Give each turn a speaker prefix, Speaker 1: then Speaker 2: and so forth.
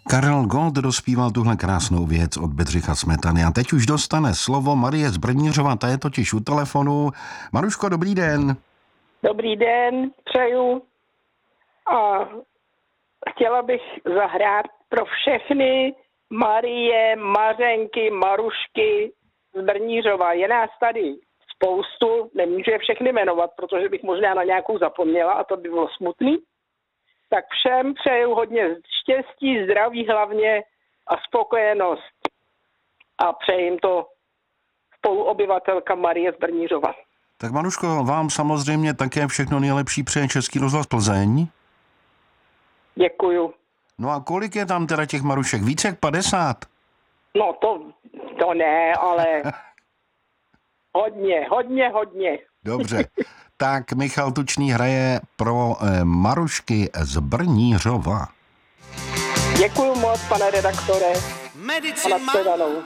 Speaker 1: Karel Gott dospíval tuhle krásnou věc od Bedřicha Smetany a teď už dostane slovo Marie z Brnířova, ta je totiž u telefonu. Maruško, dobrý den.
Speaker 2: Dobrý den, přeju. A chtěla bych zahrát pro všechny Marie, Mařenky, Marušky z Brnířova. Je nás tady spoustu, nemůžu je všechny jmenovat, protože bych možná na nějakou zapomněla a to by bylo smutný. Tak všem přeju hodně štěstí, zdraví hlavně a spokojenost. A přeji jim to spoluobyvatelka Marie z Brnířova.
Speaker 1: Tak Maruško, vám samozřejmě také všechno nejlepší přeje Český rozhlas Plzeň.
Speaker 2: Děkuju.
Speaker 1: No a kolik je tam teda těch Marušek? Více jak 50?
Speaker 2: No to ne, ale hodně.
Speaker 1: Dobře. Tak Michal Tučný hraje pro Marušky z Brnířova.
Speaker 2: Děkuju moc, pane redaktore. A nashledanou.